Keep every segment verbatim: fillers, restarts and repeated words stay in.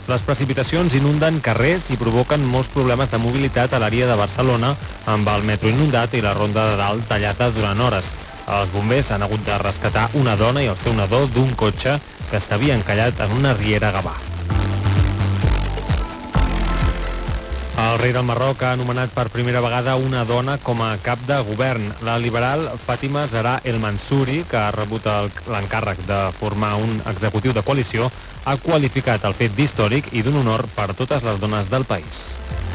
Les precipitacions inunden carrers i provoquen molts problemes de mobilitat a l'àrea de Barcelona, amb el metro inundat i la ronda de dalt tallada durant hores. Els bombers han hagut de rescatar una dona i el seu nadó d'un cotxe que s'havia encallat en una riera a Gavà. El rei del Marroc ha anomenat per primera vegada una dona com a cap de govern. La liberal Fàtima Zahra El Mansouri, que ha rebut l'encàrrec de formar un executiu de coalició, ha qualificat el fet d'històric i d'un honor per totes les dones del país.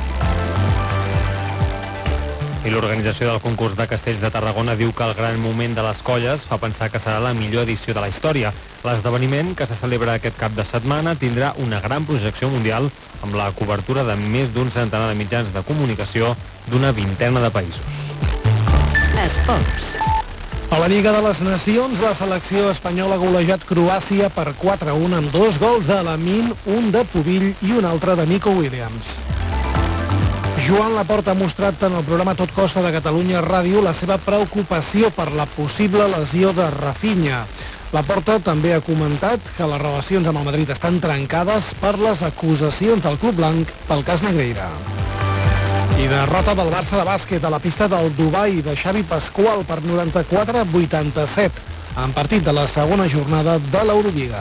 I l'organització del concurs de Castells de Tarragona diu que el gran moment de les colles fa pensar que serà la millor edició de la història. L'esdeveniment, que se celebra aquest cap de setmana, tindrà una gran projecció mundial amb la cobertura de més d'un centenar de mitjans de comunicació d'una vintena de països. Esports. A la Lliga de les Nacions, la selecció espanyola ha golejat Croàcia per quatre a un amb dos gols de Lamine, un de Pubill i un altre de Nico Williams. Joan Laporta ha mostrat en el programa Tot Costa de Catalunya Ràdio la seva preocupació per la possible lesió de Rafinha. Laporta també ha comentat que les relacions amb el Madrid estan trencades per les acusacions del club blanc pel cas Negreira. I derrota del Barça de bàsquet a la pista del Dubai de Xavi Pasqual per noranta-quatre a vuitanta-set, en partit de la segona jornada de l'Eurolliga.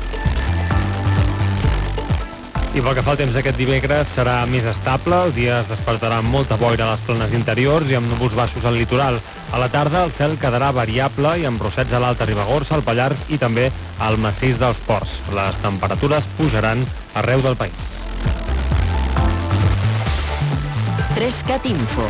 I pel que fa al temps aquest dimecres serà més estable, el dia es despertarà amb molta boira a les planes interiors i amb núvols baixos al litoral. A la tarda el cel quedarà variable i amb rossets a l'Alta Ribagorça, al Pallars i també al massís dels Ports. Les temperatures pujaran arreu del país. tres cat Info.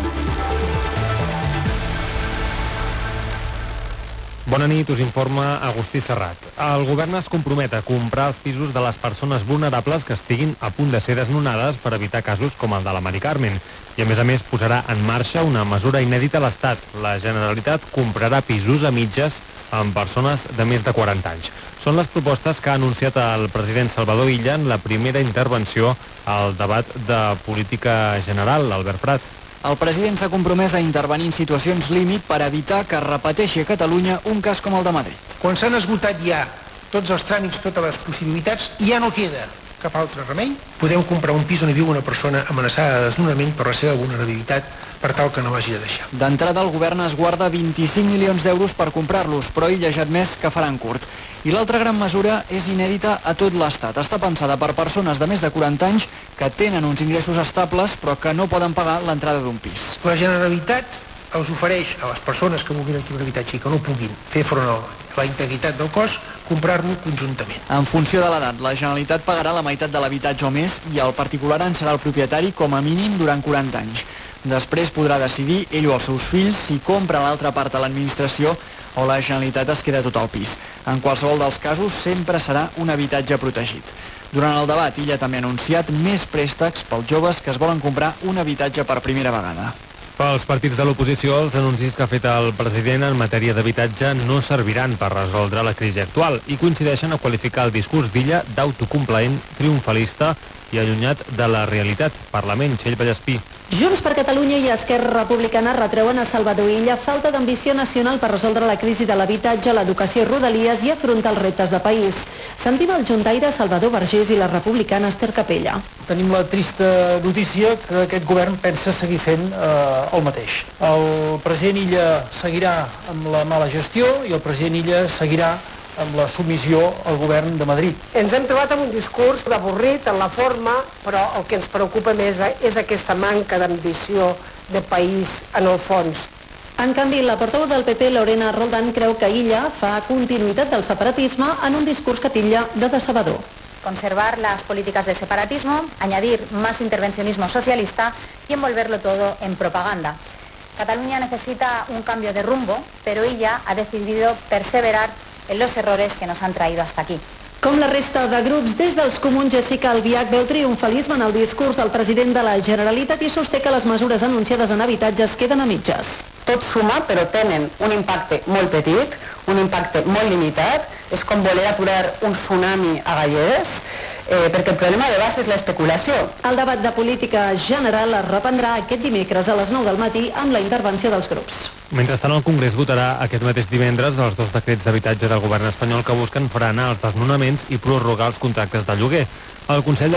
Bona nit, us informa Agustí Serrat. El govern es compromet a comprar els pisos de les persones vulnerables que estiguin a punt de ser desnonades per evitar casos com el de la Mari Carmen. I a més a més posarà en marxa una mesura inèdita a l'Estat. La Generalitat comprarà pisos a mitges amb persones de més de quaranta anys. Són les propostes que ha anunciat el president Salvador Illa en la primera intervenció al debat de política general, Albert Prat. El president s'ha compromès a intervenir en situacions límit per evitar que es repeteixi a Catalunya un cas com el de Madrid. Quan s'han esgotat ja tots els tràmits, totes les possibilitats, ja no queda cap altre remei. Podem comprar un pis on hi viu una persona amenaçada de desnonament per la seva vulnerabilitat, per tal que no l'hagi de deixar. D'entrada, el govern es guarda vint-i-cinc milions d'euros per comprar-los, però ell ha admès que faran curt. I l'altra gran mesura és inèdita a tot l'Estat. Està pensada per persones de més de quaranta anys que tenen uns ingressos estables però que no poden pagar l'entrada d'un pis. La Generalitat els ofereix a les persones que vulguin adquirir un habitatge i que no puguin fer front a la integritat del cos, comprar-lo conjuntament. En funció de l'edat, la Generalitat pagarà la meitat de l'habitatge o més i el particular en serà el propietari com a mínim durant quaranta anys. Després podrà decidir ell o els seus fills si compra l'altra part a l'administració o la Generalitat es queda tot el pis. En qualsevol dels casos, sempre serà un habitatge protegit. Durant el debat, Illa també ha anunciat més préstecs pels joves que es volen comprar un habitatge per primera vegada. Pels partits de l'oposició, els anuncis que ha fet el president en matèria d'habitatge no serviran per resoldre la crisi actual i coincideixen a qualificar el discurs d'Illa d'autocomplaent, triomfalista i allunyat de la realitat. Parlament, Txell Vallespí. Junts per Catalunya i Esquerra Republicana retreuen a Salvador Illa falta d'ambició nacional per resoldre la crisi de l'habitatge, l'educació i Rodalies i afrontar els reptes de país. Sentim el juntaire Salvador Vergés i la republicana Esther Capella. Tenim la trista notícia que aquest govern pensa seguir fent eh, el mateix. El president Illa seguirà amb la mala gestió i el president Illa seguirà amb la submissió al govern de Madrid. Ens hem trobat amb un discurs avorrit en la forma, però el que ens preocupa més és aquesta manca d'ambició de país en el fons. En canvi, la portaveu del P P, Lorena Roldán, creu que Illa fa continuïtat del separatisme en un discurs que titlla de decebedor. Conservar las políticas del separatismo, añadir más intervencionismo socialista y envolverlo todo en propaganda. Cataluña necesita un cambio de rumbo, pero Illa ha decidido perseverar en los errores que nos han traído hasta aquí. Com la resta de grups, des dels comuns, Jessica Albiach veu triomfalisme en el discurs del president de la Generalitat i sosté que les mesures anunciades en habitatges queden a mitges. Tot suma, però tenen un impacte molt petit, un impacte molt limitat. És com voler aturar un tsunami a Galleres, eh, perquè el problema de base és l'especulació. El debat de política general es reprendrà aquest dimecres a les nou del matí amb la intervenció dels grups. Mentrestant, el Congrés votarà aquest mateix divendres els dos decrets d'habitatge del govern espanyol que busquen frenar els desnonaments i prorrogar els contractes de lloguer. El Consell de